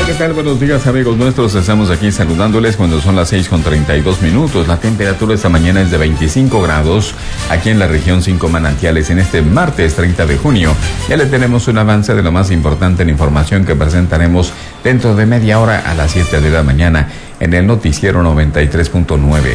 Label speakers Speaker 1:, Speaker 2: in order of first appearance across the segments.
Speaker 1: ¿qué tal? Buenos días, amigos nuestros. Estamos aquí saludándoles cuando son las 6:32. La temperatura esta mañana es de 25 grados aquí en la región 5 Manantiales en este martes 30 de junio. Ya le tenemos un avance de lo más importante en información que presentaremos dentro de media hora a las 7 de la mañana en el noticiero 93.9.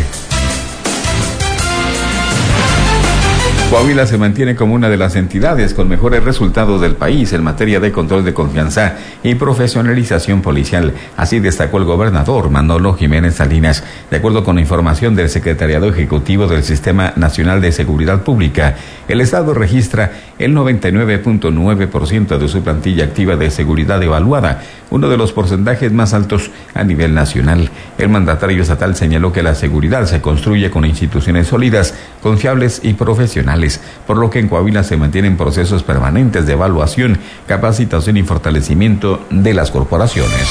Speaker 1: Coahuila se mantiene como una de las entidades con mejores resultados del país en materia de control de confianza y profesionalización policial. Así destacó el gobernador Manolo Jiménez Salinas. De acuerdo con la información del Secretariado Ejecutivo del Sistema Nacional de Seguridad Pública, el Estado registra el 99.9% de su plantilla activa de seguridad evaluada, uno de los porcentajes más altos a nivel nacional. El mandatario estatal señaló que la seguridad se construye con instituciones sólidas, confiables y profesionales, por lo que en Coahuila se mantienen procesos permanentes de evaluación, capacitación y fortalecimiento de las corporaciones.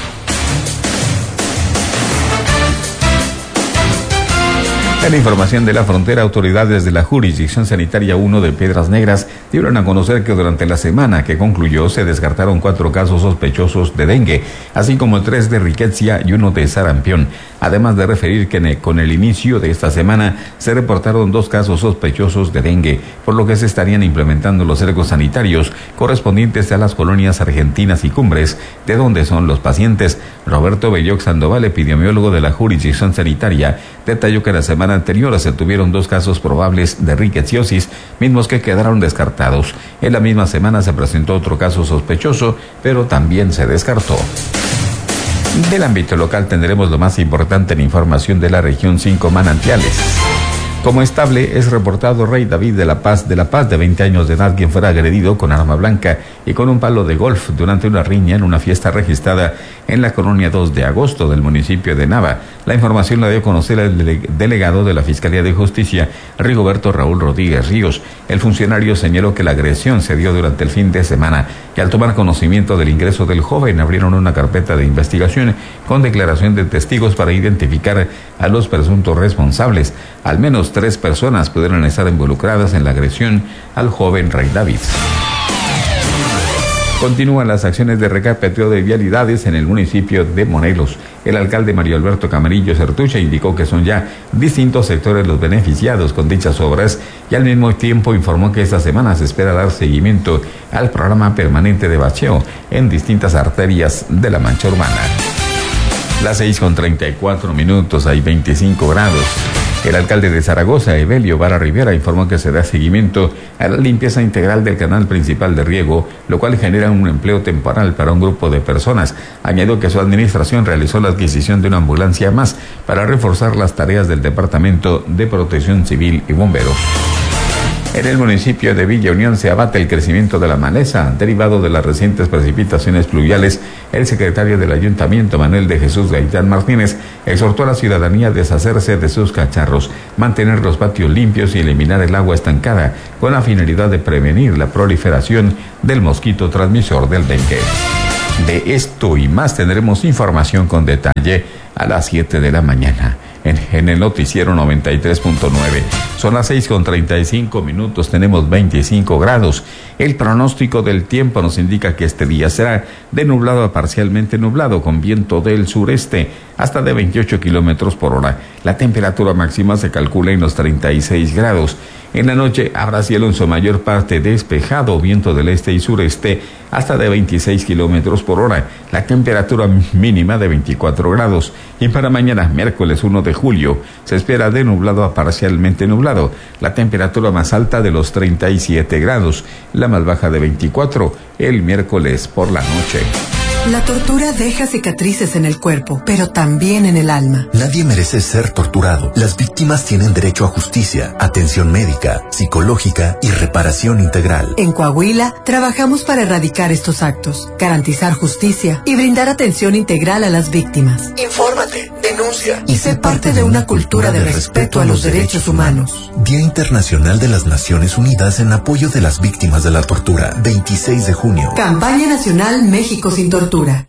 Speaker 1: En la información de la frontera, autoridades de la Jurisdicción Sanitaria 1 de Piedras Negras dieron a conocer que durante la semana que concluyó se descartaron 4 casos sospechosos de dengue, así como 3 de riqueza y 1 de sarampión. Además de referir que con el inicio de esta semana se reportaron 2 casos sospechosos de dengue, por lo que se estarían implementando los cercos sanitarios correspondientes a las colonias Argentinas y Cumbres, de donde son los pacientes. Roberto Belloc Sandoval, epidemiólogo de la Jurisdicción Sanitaria, detalló que la semana anterior se tuvieron 2 casos probables de riqueciosis, mismos que quedaron descartados. En la misma semana se presentó otro caso sospechoso, pero también se descartó. Del ámbito local tendremos lo más importante en información de la región 5 Manantiales. Como estable es reportado Rey David de La Paz, de 20 años de edad, quien fuera agredido con arma blanca y con un palo de golf durante una riña en una fiesta registrada en la colonia 2 de agosto del municipio de Nava. La información la dio a conocer el delegado de la Fiscalía de Justicia, Rigoberto Raúl Rodríguez Ríos. El funcionario señaló que la agresión se dio durante el fin de semana y al tomar conocimiento del ingreso del joven abrieron una carpeta de investigación con declaración de testigos para identificar a los presuntos responsables. Al menos 3 personas pudieron estar involucradas en la agresión al joven Rey David. Continúan las acciones de recapiteo de vialidades en el municipio de Morelos. El alcalde Mario Alberto Camarillo Certucha indicó que son ya distintos sectores los beneficiados con dichas obras y al mismo tiempo informó que esta semana se espera dar seguimiento al programa permanente de bacheo en distintas arterias de la mancha urbana. Las 6:34, hay 25 grados. El alcalde de Zaragoza, Evelio Vara Rivera, informó que se da seguimiento a la limpieza integral del canal principal de riego, lo cual genera un empleo temporal para un grupo de personas. Añadió que su administración realizó la adquisición de una ambulancia más para reforzar las tareas del Departamento de Protección Civil y Bomberos. En el municipio de Villa Unión se abate el crecimiento de la maleza derivado de las recientes precipitaciones pluviales. El secretario del Ayuntamiento, Manuel de Jesús Gaitán Martínez, exhortó a la ciudadanía a deshacerse de sus cacharros, mantener los patios limpios y eliminar el agua estancada con la finalidad de prevenir la proliferación del mosquito transmisor del dengue. De esto y más tendremos información con detalle a las 7 de la mañana. En el noticiero 93.9. Son las 6:35, tenemos 25 grados. El pronóstico del tiempo nos indica que este día será de nublado a parcialmente nublado, con viento del sureste hasta de 28 kilómetros por hora. La temperatura máxima se calcula en los 36 grados. En la noche habrá cielo en su mayor parte despejado, viento del este y sureste hasta de 26 kilómetros por hora. La temperatura mínima de 24 grados. Y para mañana, miércoles 1 de julio, se espera de nublado a parcialmente nublado. La temperatura más alta de los 37 grados, la más baja de 24, el miércoles por la noche.
Speaker 2: La tortura deja cicatrices en el cuerpo, pero también en el alma.
Speaker 3: Nadie merece ser torturado. Las víctimas tienen derecho a justicia, atención médica, psicológica y reparación integral.
Speaker 2: En Coahuila, trabajamos para erradicar estos actos, garantizar justicia y brindar atención integral a las víctimas.
Speaker 3: Infórmate, denuncia
Speaker 2: y sé parte de una cultura de respeto a los derechos humanos.
Speaker 3: Día Internacional de las Naciones Unidas en apoyo de las víctimas de la tortura, 26 de junio.
Speaker 2: Campaña Nacional México sin Tortura.